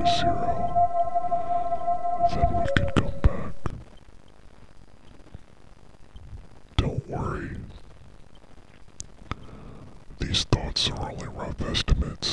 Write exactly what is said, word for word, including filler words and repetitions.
to zero, then we can come back. Don't worry. These thoughts are only rough estimates.